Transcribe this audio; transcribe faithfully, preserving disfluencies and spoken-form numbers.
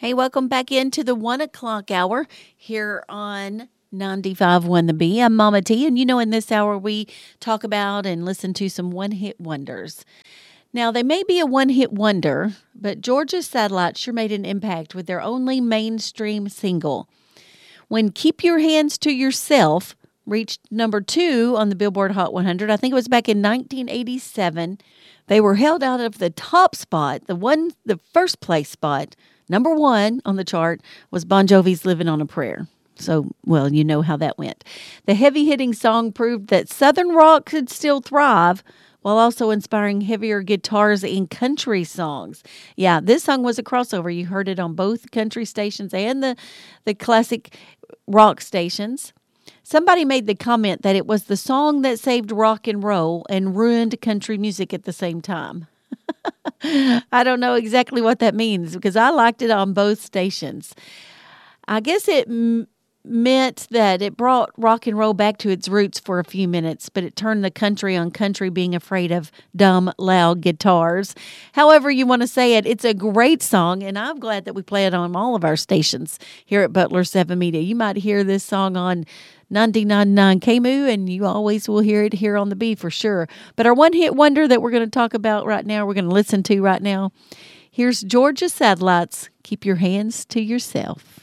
Hey, welcome back into the one o'clock hour here on ninety-five one The Bee. I'm Mama T, and you know in this hour we talk about and listen to some one-hit wonders. Now, they may be a one-hit wonder, but Georgia Satellite sure made an impact with their only mainstream single. When Keep Your Hands to Yourself reached number two on the Billboard Hot one hundred, I think it was back in nineteen eighty-seven, they were held out of the top spot, the one, the first place spot. Number one on the chart was Bon Jovi's Living on a Prayer. So, well, you know how that went. The heavy-hitting song proved that Southern rock could still thrive while also inspiring heavier guitars in country songs. Yeah, this song was a crossover. You heard it on both country stations and the, the classic rock stations. Somebody made the comment that it was the song that saved rock and roll and ruined country music at the same time. I don't know exactly what that means because I liked it on both stations. I guess it m- meant that it brought rock and roll back to its roots for a few minutes, but it turned the country on country being afraid of dumb, loud guitars. However you want to say it, it's a great song, and I'm glad that we play it on all of our stations here at Butler seven Media. You might hear this song on ninety-nine point nine K M U, and you always will hear it here on the B for sure. But our one-hit wonder that we're going to talk about right now, we're going to listen to right now, here's Georgia Satellite's Keep Your Hands to Yourself.